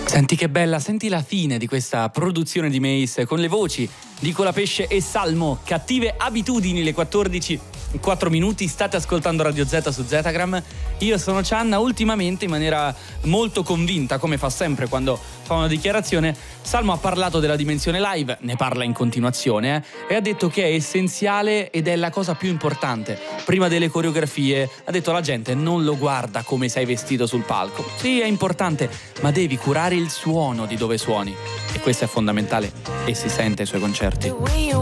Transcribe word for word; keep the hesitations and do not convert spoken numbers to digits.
Senti che bella, senti la fine di questa produzione di Mace con le voci di Colapesce e Salmo, Cattive abitudini, le quattordici e quattro minuti, state ascoltando Radio Z su Zetagram. Io sono Cianna. Ultimamente, in maniera molto convinta, come fa sempre quando fa una dichiarazione, Salmo ha parlato della dimensione live, ne parla in continuazione eh, e ha detto che è essenziale ed è la cosa più importante. Prima delle coreografie ha detto: la gente non lo guarda come sei vestito sul palco, sì è importante, ma devi curare il suono di dove suoni, e questo è fondamentale e si sente ai suoi concerti.